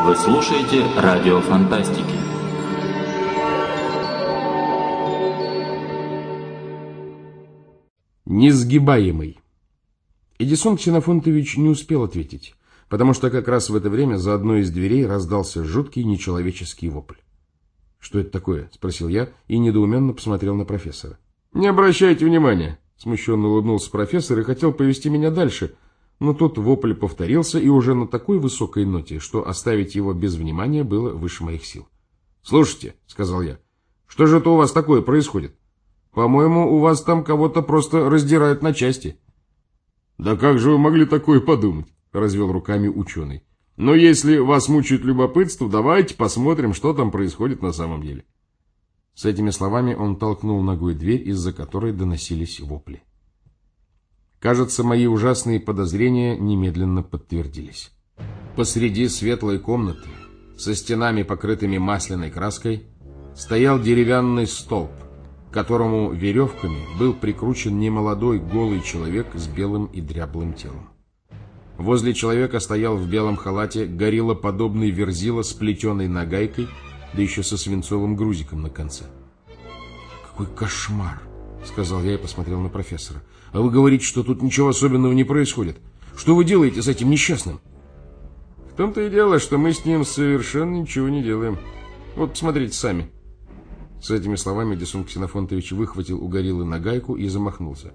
Вы слушаете радио Фантастики. Несгибаемый. Эдисон Ксенофонтович не успел ответить, потому что как раз в это время за одной из дверей раздался жуткий нечеловеческий вопль. «Что это такое?» – спросил я и недоуменно посмотрел на профессора. «Не обращайте внимания», – смущенно улыбнулся профессор и хотел повести меня дальше, но тут вопль повторился и уже на такой высокой ноте, что оставить его без внимания было выше моих сил. «Слушайте», – сказал я, – «что же это у вас такое происходит? По-моему, у вас там кого-то просто раздирают на части». «Да как же вы могли такое подумать?» – развел руками ученый. «Но если вас мучает любопытство, давайте посмотрим, что там происходит на самом деле». С этими словами он толкнул ногой дверь, из-за которой доносились вопли. Кажется, мои ужасные подозрения немедленно подтвердились. Посреди светлой комнаты, со стенами, покрытыми масляной краской, стоял деревянный столб, к которому веревками был прикручен немолодой голый человек с белым и дряблым телом. Возле человека стоял в белом халате гориллоподобный верзила с плетеной нагайкой, да еще со свинцовым грузиком на конце. «Какой кошмар!» — сказал я и посмотрел на профессора. «А вы говорите, что тут ничего особенного не происходит. Что вы делаете с этим несчастным?» «В том-то и дело, что мы с ним совершенно ничего не делаем. Вот посмотрите сами». С этими словами Эдисон Ксенофонтович выхватил у гориллы нагайку и замахнулся.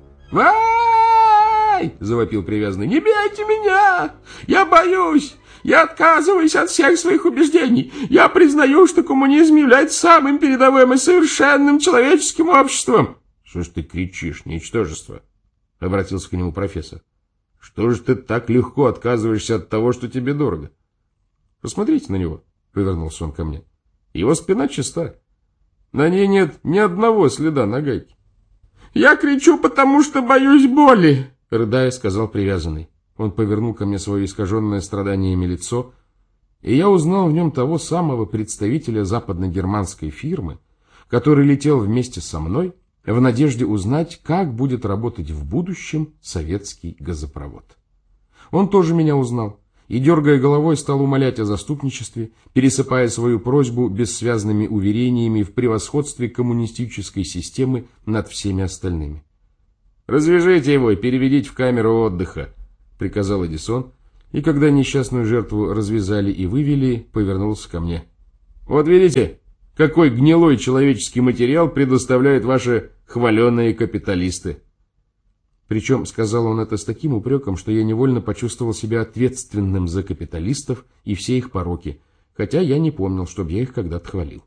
«Вай!» — завопил привязанный. «Не бейте меня! Я боюсь! Я отказываюсь от всех своих убеждений! Я признаю, что коммунизм является самым передовым и совершенным человеческим обществом!» «Что ж ты кричишь, ничтожество?» — обратился к нему профессор. «Что же ты так легко отказываешься от того, что тебе дорого?» «Посмотрите на него», — повернулся он ко мне. «Его спина чиста. На ней нет ни одного следа нагайки». «Я кричу, потому что боюсь боли», — рыдая, сказал привязанный. Он повернул ко мне свое искаженное страданиями лицо, и я узнал в нем того самого представителя западно-германской фирмы, который летел вместе со мной в надежде узнать, как будет работать в будущем советский газопровод. Он тоже меня узнал и, дергая головой, стал умолять о заступничестве, пересыпая свою просьбу бессвязными уверениями в превосходстве коммунистической системы над всеми остальными. «Развяжите его и переведите в камеру отдыха», — приказал Эдисон, и когда несчастную жертву развязали и вывели, повернулся ко мне. «Вот видите, какой гнилой человеческий материал предоставляют ваши хваленые капиталисты». Причем сказал он это с таким упреком, что я невольно почувствовал себя ответственным за капиталистов и все их пороки, хотя я не помнил, чтобы я их когда-то хвалил.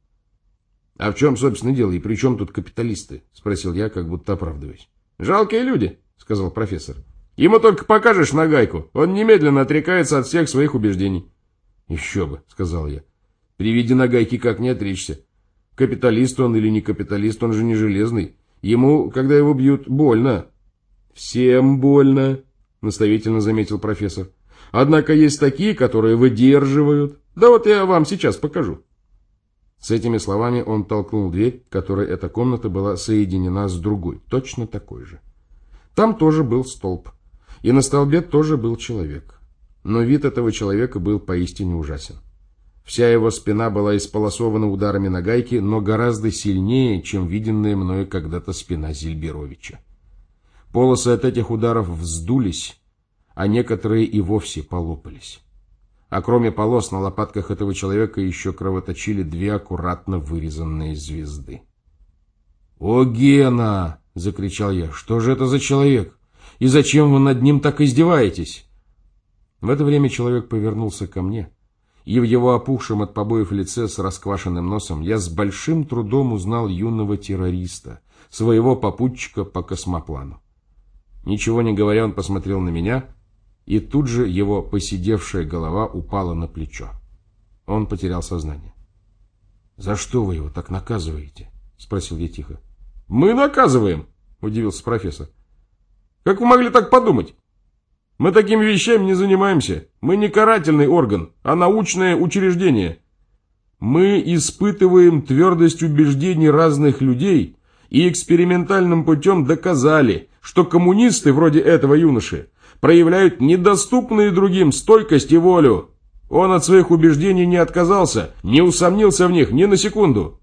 «А в чем, собственно, дело, и при чем тут капиталисты?» — спросил я, как будто оправдываясь. «Жалкие люди», — сказал профессор. «Ему только покажешь нагайку, он немедленно отрекается от всех своих убеждений». «Еще бы», — сказал я. «При виде нагайки как не отречься? Капиталист он или не капиталист, он же не железный. Ему, когда его бьют, больно». «Всем больно», — наставительно заметил профессор. «Однако есть такие, которые выдерживают. Да вот я вам сейчас покажу». С этими словами он толкнул дверь, которой эта комната была соединена с другой, точно такой же. Там тоже был столб, и на столбе тоже был человек. Но вид этого человека был поистине ужасен. Вся его спина была исполосована ударами нагайки, но гораздо сильнее, чем виденная мною когда-то спина Зильберовича. Полосы от этих ударов вздулись, а некоторые и вовсе полопались. А кроме полос на лопатках этого человека еще кровоточили две аккуратно вырезанные звезды. «О, Гена!» — закричал я. «Что же это за человек? И зачем вы над ним так издеваетесь?» В это время человек повернулся ко мне, и в его опухшем от побоев лице с расквашенным носом я с большим трудом узнал юного террориста, своего попутчика по космоплану. Ничего не говоря, он посмотрел на меня, и тут же его поседевшая голова упала на плечо. Он потерял сознание. «За что вы его так наказываете?» — спросил я тихо. «Мы наказываем!» — удивился профессор. «Как вы могли так подумать? Мы такими вещами не занимаемся. Мы не карательный орган, а научное учреждение. Мы испытываем твердость убеждений разных людей и экспериментальным путем доказали, что коммунисты вроде этого юноши проявляют недоступные другим стойкость и волю. Он от своих убеждений не отказался, не усомнился в них ни на секунду.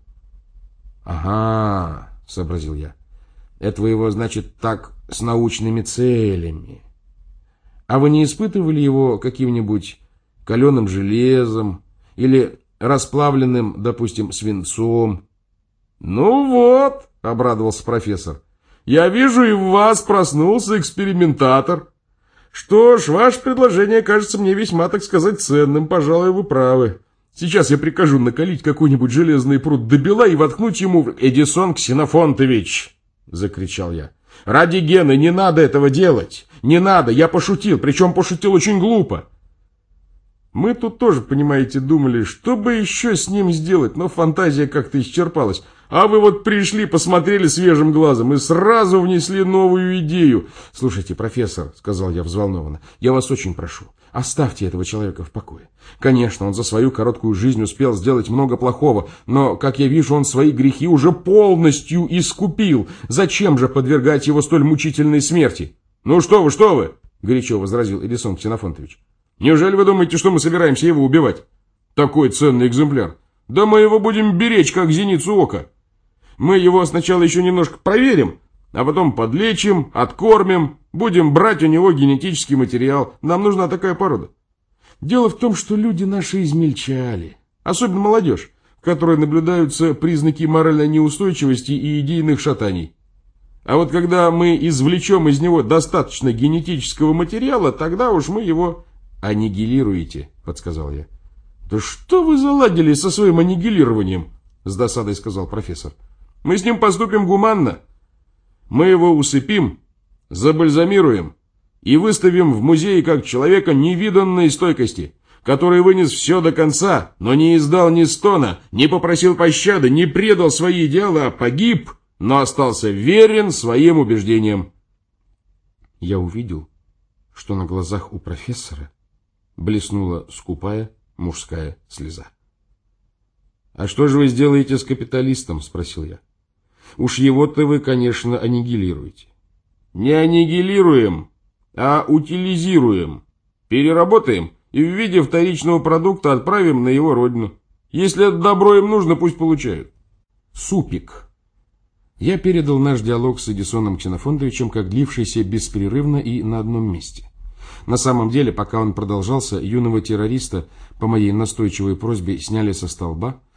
Ага, сообразил я. Это вы его, значит, так с научными целями. А вы не испытывали его каким-нибудь каленым железом или расплавленным, допустим, свинцом? Ну вот, обрадовался профессор. Я вижу, и в вас проснулся экспериментатор. Что ж, ваше предложение кажется мне весьма, так сказать, ценным. Пожалуй, вы правы. Сейчас я прикажу накалить какой-нибудь железный пруд до бела и воткнуть ему... Эдисон Ксенофонтович, закричал я. Ради Гены не надо этого делать. Не надо, я пошутил, причем пошутил очень глупо. Мы тут тоже, понимаете, думали, что бы еще с ним сделать, но фантазия как-то исчерпалась. А вы вот пришли, посмотрели свежим глазом и сразу внесли новую идею. Слушайте, профессор, сказал я взволнованно, я вас очень прошу, оставьте этого человека в покое. Конечно, он за свою короткую жизнь успел сделать много плохого, но, как я вижу, он свои грехи уже полностью искупил. Зачем же подвергать его столь мучительной смерти? Ну что вы, горячо возразил Эдисон Ксенофонтович. Неужели вы думаете, что мы собираемся его убивать? Такой ценный экземпляр. Да мы его будем беречь, как зеницу ока. Мы его сначала еще немножко проверим, а потом подлечим, откормим, будем брать у него генетический материал. Нам нужна такая порода. Дело в том, что люди наши измельчали, особенно молодежь, в которой наблюдаются признаки моральной неустойчивости и идейных шатаний. А вот когда мы извлечем из него достаточно генетического материала, тогда уж мы его... «Аннигилируете», — подсказал я. «Да что вы заладили со своим аннигилированием?» — с досадой сказал профессор. «Мы с ним поступим гуманно. Мы его усыпим, забальзамируем и выставим в музее как человека невиданной стойкости, который вынес все до конца, но не издал ни стона, не попросил пощады, не предал свои идеалы, а погиб, но остался верен своим убеждениям». Я увидел, что на глазах у профессора блеснула скупая мужская слеза. «А что же вы сделаете с капиталистом?» — спросил я. «Уж его-то вы, конечно, аннигилируете». «Не аннигилируем, а утилизируем. Переработаем и в виде вторичного продукта отправим на его родину. Если это добро им нужно, пусть получают». Супик. Я передал наш диалог с Эдисоном Ксенофонтовичем как длившийся беспрерывно и на одном месте. На самом деле, пока он продолжался, юного террориста по моей настойчивой просьбе сняли со столба,